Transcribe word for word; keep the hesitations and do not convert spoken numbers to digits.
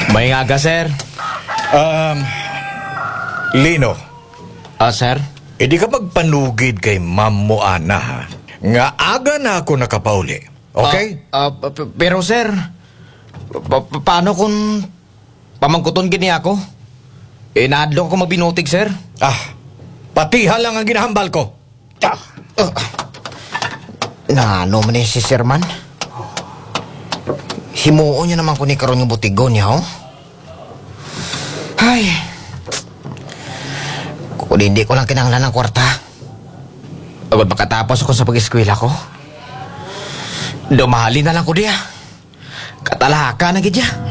May nga ga, sir. Um, Lino, Ah, sir? hindi ka magpanugid kay Ma'am Moana, ha? Nga aga na ako nakapauli. Okay? Ah, ah, p- p- pero, sir, pa- pa- paano kung pamangkuton gini ako? Eh, naadlo ko mabinutig, sir. Ah, patihan lang ang ginahambal ko. Ah. Uh, na ano man eh si Sir Man? Himuon niya naman ko ni karon ng butigo niya, ho? Ay. Kung hindi ko lang kinanglan ng kwarta. Agad makatapos ako sa pag-eskwela ko. Dumali na lang ko diya. Katalaka na gidya.